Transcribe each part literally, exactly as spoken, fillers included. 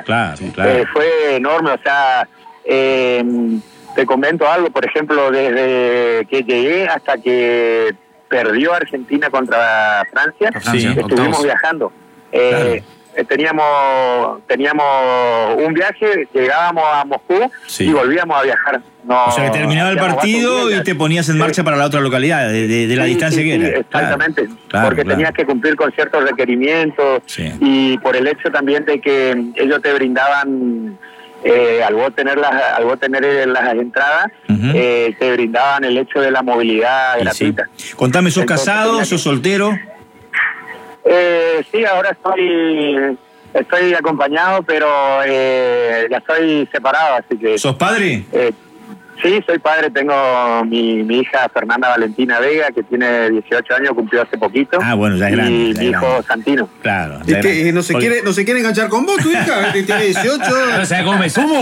Claro, claro. Eh, fue enorme, o sea, eh, te comento algo, por ejemplo, desde que llegué hasta que perdió Argentina contra Francia, sí, estuvimos octavos. viajando. Eh, Claro. Teníamos teníamos un viaje, llegábamos a Moscú Sí. y volvíamos a viajar. No, O sea, que terminaba el hacíamos partido cuatro días. y te ponías en marcha Sí. para la otra localidad, de, de, de la Sí, distancia sí, que sí, era. exactamente, Claro, claro, porque claro. tenías que cumplir con ciertos requerimientos Sí. y por el hecho también de que ellos te brindaban, eh, al vos tener las, al vos tener las entradas, Ujú. eh, te brindaban el hecho de la movilidad Y sí. gratuita. Contame, ¿sos Entonces, casado? tenía que- ¿Sos soltero? Eh, sí, ahora estoy estoy acompañado, pero eh, ya estoy separado, así que... ¿Sos padre? Eh, sí, soy padre, tengo mi, mi hija Fernanda Valentina Vega, que tiene dieciocho años, cumplió hace poquito. Ah, bueno, ya es grande, Y ya mi es hijo grande. Santino. Claro. Es ya que era. eh, no se Porque- quiere, no se quiere enganchar con vos, tu hija, que tiene dieciocho. ¿No sabes cómo me sumo?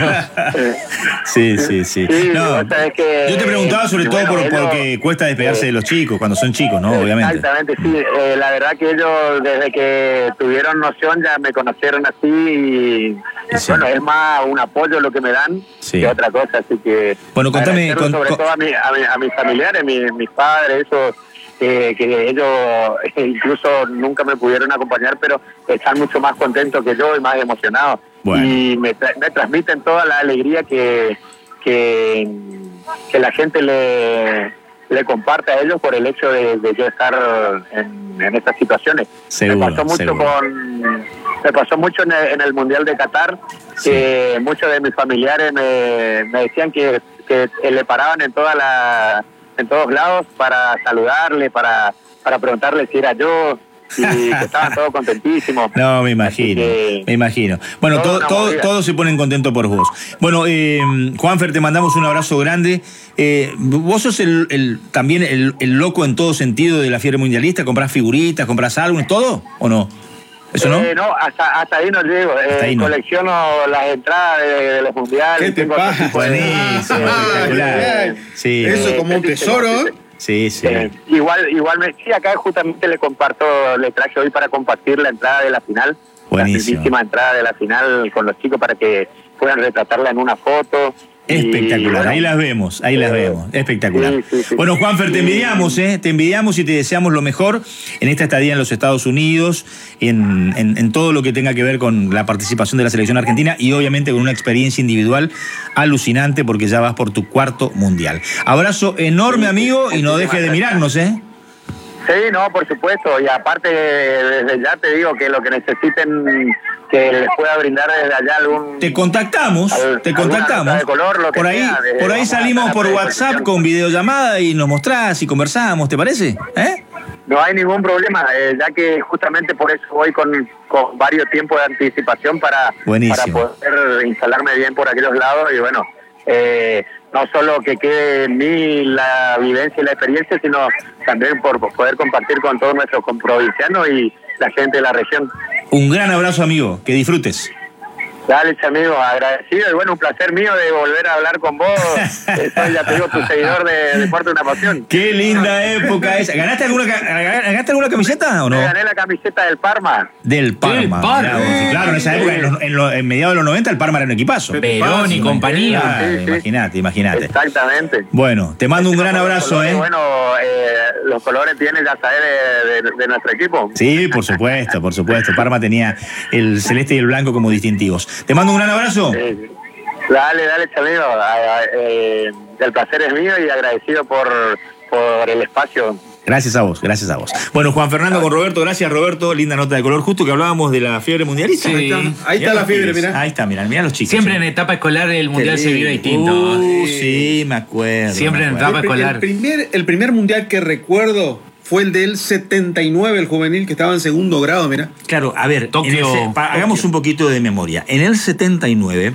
Sí, sí, sí. Sí, No, vos sabés que- yo te preguntaba sobre todo bueno, por, ellos- porque cuesta despegarse eh, de los chicos, cuando son chicos, ¿no? Obviamente. Exactamente, sí. Eh, la verdad que ellos desde que tuvieron noción ya me conocieron así y, Y sí. bueno, es más un apoyo lo que me dan Sí. que otra cosa, así que... Bueno, contame, agradecerlo con- sobre con- todo a, mi- a, mi- a mis familiares, mi- mis padres, eso... Eh, que ellos eh, incluso nunca me pudieron acompañar, pero están mucho más contentos que yo y más emocionados. Bueno. Y me, tra- me transmiten toda la alegría que, que, que la gente le, le comparte a ellos por el hecho de, de yo estar en, en estas situaciones. Seguro, me pasó mucho seguro. con me pasó mucho en el, en el Mundial de Qatar, Sí. que muchos de mis familiares me, me decían que, que le paraban en toda la en todos lados para saludarle, para para preguntarle si era yo, y que estaban todos contentísimos. No, me Así imagino, que- me imagino. Bueno, Toda todo, una todo, movida. todos se ponen contentos por vos. Bueno, eh, Juanfer, te mandamos un abrazo grande. Eh, vos sos el, el- también el, el loco en todo sentido de la fiebre mundialista. ¿Comprás figuritas, comprás álbumes, todo o no? ¿Eso no? Eh, no, hasta, hasta ahí no llego. Eh, Hasta ahí no. Colecciono las entradas de, de los mundiales. ¿Qué te tengo pasa? otro tipo de- Buenísimo, de- espectacular. de- Sí, Eso eh, como un sí, tesoro. sí, sí. sí, sí. Eh, igual, igual me, sí, acá justamente le comparto, le traje hoy para compartir la entrada de la final, Buenísimo. la mismísima entrada de la final con los chicos para que puedan retratarla en una foto. Espectacular, Y, bueno, ahí las vemos, ahí las eh, vemos, espectacular. sí, sí, sí. Bueno, Juanfer, te Y- envidiamos, ¿eh? Te envidiamos y te deseamos lo mejor en esta estadía en los Estados Unidos, en, en, en todo lo que tenga que ver con la participación de la selección argentina y obviamente con una experiencia individual alucinante porque ya vas por tu cuarto mundial. Abrazo enorme, amigo, y no dejes de mirarnos, ¿eh? Sí, no, por supuesto, y aparte desde ya te digo que lo que necesiten que les pueda brindar desde allá algún... Te contactamos, Al- te alguna contactamos. nota de color, lo que por ahí, sea, de- por ahí vamos a salimos estar a por predisposición. WhatsApp con videollamada y nos mostrás y conversamos, ¿te parece? ¿Eh? No hay ningún problema, eh, ya que justamente por eso voy con, con varios tiempos de anticipación para, para Buenísimo. poder instalarme bien por aquellos lados y bueno, eh, no solo que quede en mí la vivencia y la experiencia, sino también por poder compartir con todos nuestros provincianos y la gente de la región. Un gran abrazo, amigo, que disfrutes. Dale, amigo, agradecido y bueno, un placer mío de volver a hablar con vos. Eh, Soy, ya te digo, tu seguidor de Deporte Una Pasión. Qué linda época esa. ¿Ganaste alguna, ca- ¿Ganaste alguna camiseta o no? Me gané la camiseta del Parma. Del Parma. Parma. mirá vos. Sí, claro, en esa época, en, los- en los- en mediados de los noventa, el Parma era un equipazo. Perón y compañía. Claro, Sí, sí. imagínate, imagínate. Exactamente. Bueno, te mando un gran Los abrazo, colores, ¿eh? Bueno, eh, los colores tienen, ya sabes, de, de- de nuestro equipo. Sí, por supuesto, por supuesto. Parma tenía el celeste y el blanco como distintivos. Te mando un gran abrazo. Eh, dale, dale, amigo. Ah, eh, el placer es mío y agradecido por, por el espacio. Gracias a vos, gracias a vos. Bueno, Juan Fernando con Roberto, gracias Roberto, linda nota de color, justo que hablábamos de la fiebre mundialista. Sí. Ahí está, ahí Mirá está la los fiebre, pibes. mirá. Ahí está, mirá, mirá los chicos. Siempre sí. en etapa escolar el mundial se vive lindo. distinto. Uh, sí, me acuerdo. Siempre me en acuerdo. etapa El, escolar. el primer, el primer mundial que recuerdo fue el del setenta y nueve, el juvenil, que estaba en segundo grado, mirá. Claro, a ver, Tokio, en ese- pa- Tokio. hagamos un poquito de memoria. En el setenta y nueve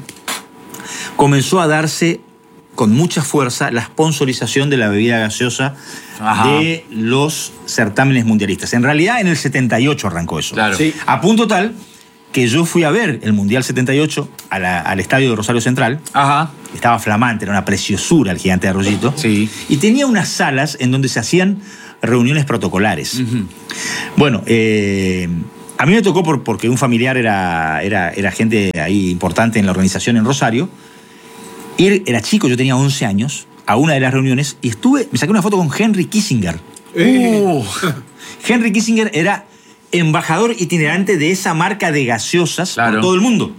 comenzó a darse con mucha fuerza la sponsorización de la bebida gaseosa Ajá. de los certámenes mundialistas. En realidad en el setenta y ocho arrancó eso. Claro. Sí. A punto tal que yo fui a ver el Mundial setenta y ocho a la- al estadio de Rosario Central. Ajá. Estaba flamante, era una preciosura el gigante de Arroyito. Sí. Y tenía unas salas en donde se hacían reuniones protocolares. Ujú. Bueno, eh, A mí me tocó por, porque un familiar era, era, era gente ahí importante en la organización en Rosario. Él era chico, yo tenía once años, a una de las reuniones, y estuve, me saqué una foto con Henry Kissinger. Eh. Uh. Henry Kissinger era embajador itinerante de esa marca de gaseosas Claro. por todo el mundo.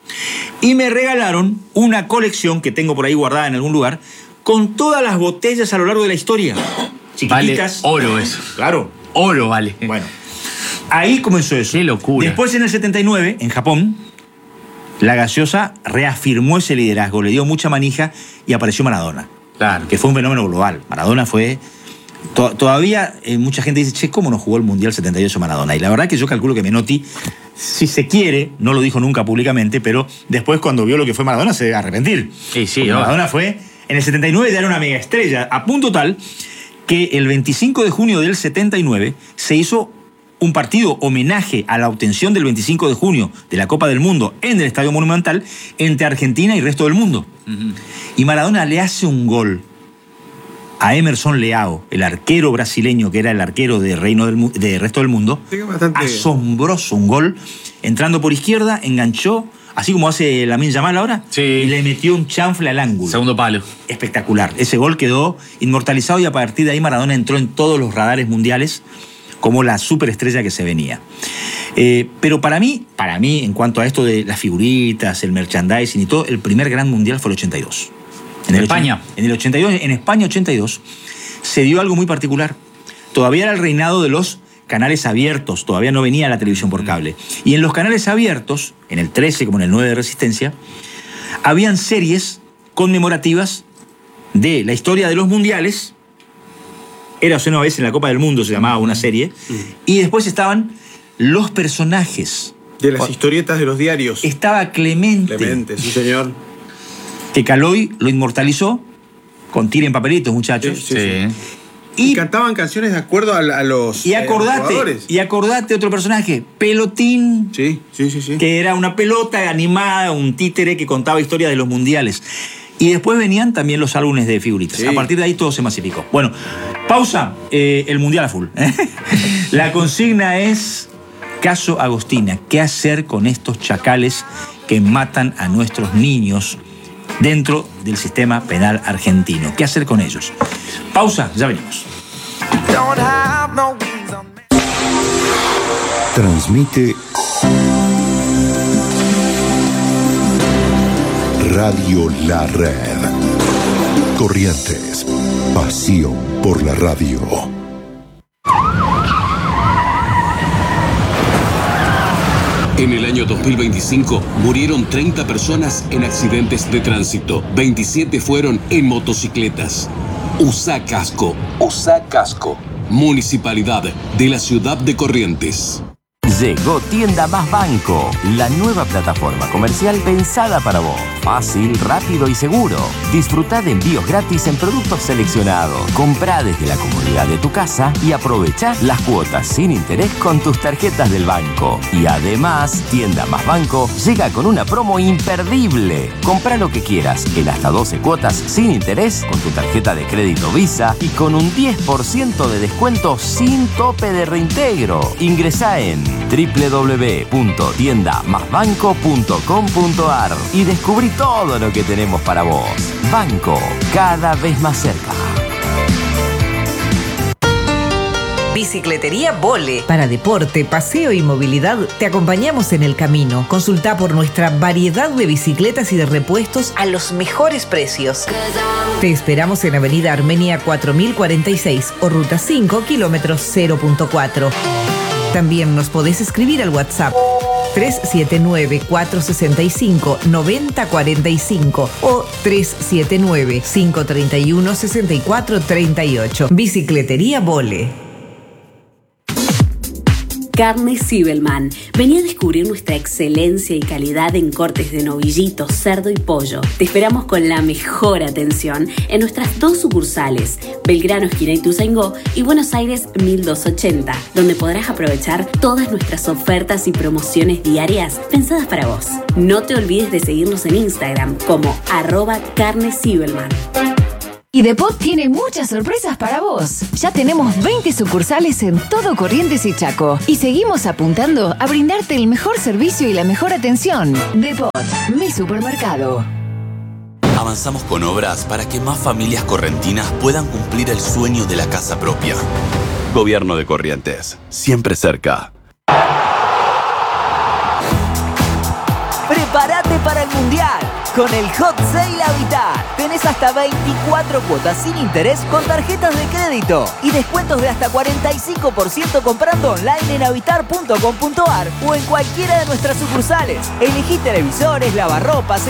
Y me regalaron una colección que tengo por ahí guardada en algún lugar, con todas las botellas a lo largo de la historia. Vale Chiquititas. oro eso. Claro. Oro vale. Bueno, ahí comenzó eso. Qué locura. Después, en el setenta y nueve, en Japón, la gaseosa reafirmó ese liderazgo, le dio mucha manija y apareció Maradona, Claro. que fue un fenómeno global. Maradona fue... to- todavía eh, mucha gente dice, che, ¿cómo no jugó el Mundial setenta y ocho Maradona? Y la verdad que yo calculo que Menotti, si se quiere, no lo dijo nunca públicamente, pero después cuando vio lo que fue Maradona se debe arrepentir. Sí, sí, Porque oh. Maradona fue, en el setenta y nueve, era una mega estrella, a punto tal que el veinticinco de junio del setenta y nueve se hizo un partido homenaje a la obtención del veinticinco de junio de la Copa del Mundo en el Estadio Monumental entre Argentina y el resto del mundo. Uh-huh. Y Maradona le hace un gol a Emerson Leao, el arquero brasileño que era el arquero de Reino del, Mu- de Resto del Mundo. Sí, bastante- Asombroso, un gol. Entrando por izquierda, enganchó, así como hace Lamine Yamal ahora, Sí. y le metió un chanfle al ángulo. Segundo palo. Espectacular. Ese gol quedó inmortalizado y a partir de ahí Maradona entró en todos los radares mundiales como la superestrella que se venía. Eh, pero para mí, para mí, en cuanto a esto de las figuritas, el merchandising y todo, el primer gran mundial fue el ochenta y dos. ¿En el España? ochenta En el ochenta y dos, en España ochenta y dos, se dio algo muy particular. Todavía era el reinado de los canales abiertos, todavía no venía la televisión por cable. Y en los canales abiertos, en el trece como en el nueve de Resistencia, habían series conmemorativas de la historia de los mundiales. Era una vez en la Copa del Mundo, se llamaba una serie. Y después estaban los personajes. De las historietas de los diarios. Estaba Clemente, Clemente, sí, señor. que Caloi lo inmortalizó con tiren papelitos, muchachos. Sí, sí. Y, Y cantaban canciones de acuerdo a, a los y eh, acordate, jugadores. y acordate otro personaje, Pelotín, Sí, sí, sí, sí. que era una pelota animada, un títere que contaba historias de los mundiales. Y después venían también los álbumes de figuritas. Sí. A partir de ahí todo se masificó. Bueno, pausa, eh, el mundial a full. La consigna es, caso Agostina, ¿qué hacer con estos chacales que matan a nuestros niños dentro del sistema penal argentino? ¿Qué hacer con ellos? Pausa, ya venimos. Transmite Radio La Red. Corrientes. Pasión por la radio. En el año dos mil veinticinco murieron treinta personas en accidentes de tránsito. veintisiete fueron en motocicletas. Usa casco. Usa casco. Municipalidad de la ciudad de Corrientes. Llegó Tienda Más Banco, la nueva plataforma comercial pensada para vos. Fácil, rápido y seguro. Disfrutá de envíos gratis en productos seleccionados. Comprá desde la comodidad de tu casa y aprovechá las cuotas sin interés con tus tarjetas del banco. Y además, Tienda Más Banco llega con una promo imperdible. Comprá lo que quieras en hasta doce cuotas sin interés con tu tarjeta de crédito Visa y con un diez por ciento de descuento sin tope de reintegro. Ingresá en doble u doble u doble u punto tienda más banco punto com punto a r y descubrí todo lo que tenemos para vos. Banco, cada vez más cerca. Bicicletería Vole. Para deporte, paseo y movilidad, te acompañamos en el camino. Consulta por nuestra variedad de bicicletas y de repuestos a los mejores precios. Te esperamos en Avenida Armenia cuatro mil cuarenta y seis o Ruta cinco, kilómetros cero punto cuatro. También nos podés escribir al WhatsApp tres siete nueve, cuatro seis cinco, nueve cero cuatro cinco o tres siete nueve, cinco tres uno, seis cuatro tres ocho. Bicicletería Vole. Carne Zibelman. Vení a descubrir nuestra excelencia y calidad en cortes de novillito, cerdo y pollo. Te esperamos con la mejor atención en nuestras dos sucursales, Belgrano, esquina Ituzaingó y Buenos Aires mil doscientos ochenta, donde podrás aprovechar todas nuestras ofertas y promociones diarias pensadas para vos. No te olvides de seguirnos en Instagram como arroba Carne Zibelman. Y Depot tiene muchas sorpresas para vos. Ya tenemos veinte sucursales en todo Corrientes y Chaco. Y seguimos apuntando a brindarte el mejor servicio y la mejor atención. Depot, mi supermercado. Avanzamos con obras para que más familias correntinas puedan cumplir el sueño de la casa propia. Gobierno de Corrientes, siempre cerca. Prepárate para el Mundial. Con el Hot Sale Habitat tenés hasta veinticuatro cuotas sin interés con tarjetas de crédito y descuentos de hasta cuarenta y cinco por ciento comprando online en habitar punto com punto ar o en cualquiera de nuestras sucursales. Elegí televisores, lavarropas,